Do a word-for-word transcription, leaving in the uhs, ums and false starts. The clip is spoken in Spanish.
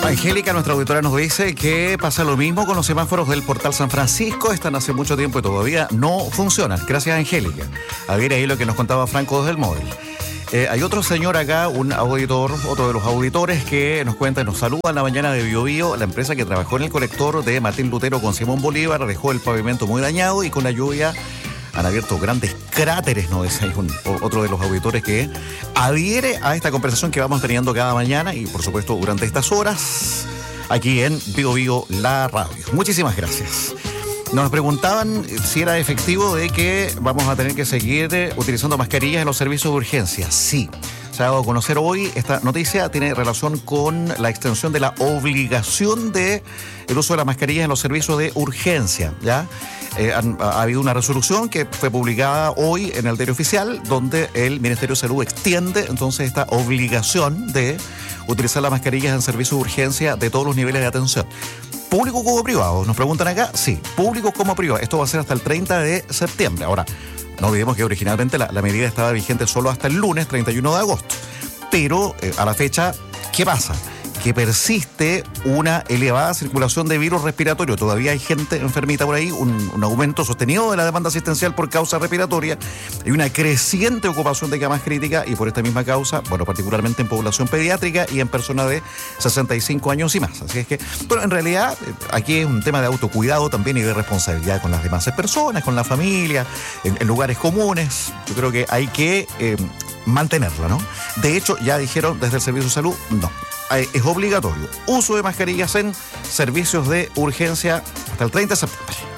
Angélica, nuestra auditora, nos dice que pasa lo mismo con los semáforos del Portal San Francisco. Están hace mucho tiempo y todavía no funcionan. Gracias, Angélica. A ver ahí lo que nos contaba Franco desde el móvil. Eh, hay otro señor acá, un auditor, otro de los auditores que nos cuenta y nos saluda en la mañana de Bio Bio. La empresa que trabajó en el colector de Martín Lutero con Simón Bolívar dejó el pavimento muy dañado y con la lluvia han abierto grandes cráteres, ¿no? Es un, otro de los auditores que adhiere a esta conversación que vamos teniendo cada mañana y, por supuesto, durante estas horas, aquí en Bio Bio, la radio. Muchísimas gracias. Nos preguntaban si era efectivo de que vamos a tener que seguir utilizando mascarillas en los servicios de urgencia. Sí. Se ha dado a conocer hoy, esta noticia tiene relación con la extensión de la obligación de el uso de las mascarillas en los servicios de urgencia, ¿ya? Eh, han, ha habido una resolución que fue publicada hoy en el diario oficial, donde el Ministerio de Salud extiende entonces esta obligación de utilizar las mascarillas en servicios de urgencia de todos los niveles de atención. ¿Público como privado? Nos preguntan acá. Sí, público como privado. Esto va a ser hasta el treinta de septiembre. Ahora, no olvidemos que originalmente la, la medida estaba vigente solo hasta el lunes treinta y uno de agosto. Pero eh, a la fecha, ¿qué pasa? Que persiste una elevada circulación de virus respiratorio. Todavía hay gente enfermita por ahí, un, un aumento sostenido de la demanda asistencial por causa respiratoria y una creciente ocupación de camas críticas y por esta misma causa, bueno, particularmente en población pediátrica y en personas de sesenta y cinco años y más. Así es que, bueno, en realidad aquí es un tema de autocuidado también y de responsabilidad con las demás personas, con la familia, en, en lugares comunes. Yo creo que hay que eh, mantenerla, ¿no? De hecho, ya dijeron desde el Servicio de Salud, no. Es obligatorio uso de mascarillas en servicios de urgencia hasta el treinta de septiembre.